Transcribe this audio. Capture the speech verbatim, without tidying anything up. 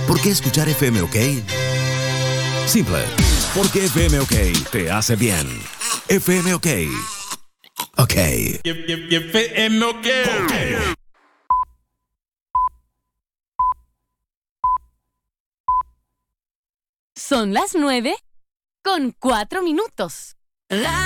¿Por qué escuchar F M OK? Simple. Porque F M OK te hace bien. F M OK. Ok. F M OK. Son las nueve con cuatro minutos. La